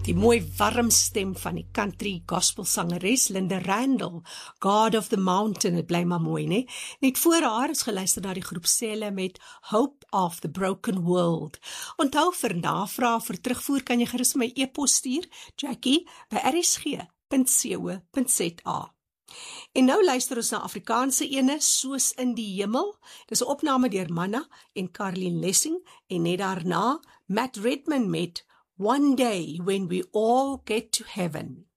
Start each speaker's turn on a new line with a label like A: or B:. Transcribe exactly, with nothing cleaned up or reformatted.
A: Die mooi warm stem van die country gospel sangeres Linda Randall, God of the Mountain, het bly maar mooi, ne? Net voor haar is geluister na die groep Selle met Hope of the Broken World. Onthou vir navraag vir terugvoer kan jy gerus my e-pos stuur, Jackie by r s g punt co punt z a. En nou luister ons na Afrikaanse ene, Soos in die Hemel. Dis 'n opname deur Manna en Caroline Lessing en net daarna Matt Redman met One Day When We All Get to Heaven.